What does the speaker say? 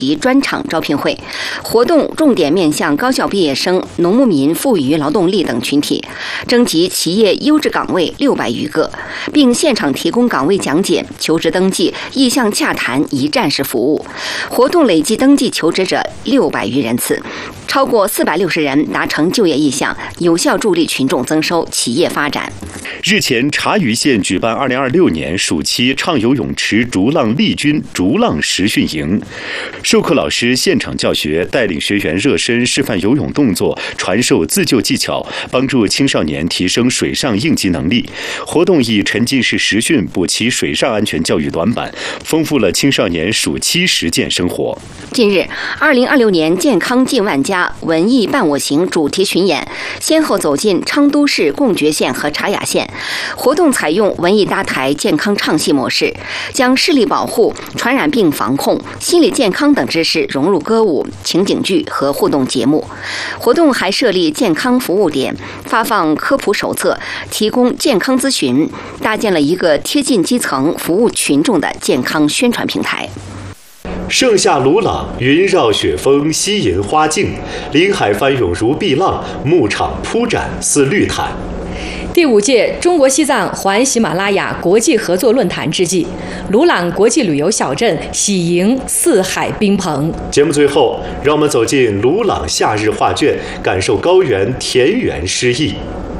及专场招聘会，活动重点面向高校毕业生、农牧民、富余劳动力等群体，征集企业优质岗位600余个，并现场提供岗位讲解、求职登记、意向洽谈一站式服务。活动累计登记求职者600余人次，超过460人达成就业意向，有效助力群众增收、企业发展。 日前，茶余县举办2026年暑期畅游泳池逐浪丽君逐浪实训营，授课老师现场教学，带领学员热身示范游泳动作，传授自救技巧，帮助青少年提升水上应急能力。活动以沉浸式实训补齐水上安全教育短板，丰富了青少年暑期实践生活。 近日，2026年健康近万家文艺伴我行主题巡演先后走进昌都市贡觉县和茶雅县。活动采用文艺搭台健康唱戏模式，将视力保护、传染病防控、心理健康等知识融入歌舞、情景剧和互动节目。活动还设立健康服务点，发放科普手册，提供健康咨询，搭建了一个贴近基层、服务群众的健康宣传平台。 盛夏鲁朗，云绕雪峰，溪银花径，林海翻涌如碧浪，牧场铺展似绿毯。 第5届中国西藏环喜马拉雅国际合作论坛之际，鲁朗国际旅游小镇喜迎四海宾朋。 节目最后，让我们走进鲁朗夏日画卷，感受高原田园诗意。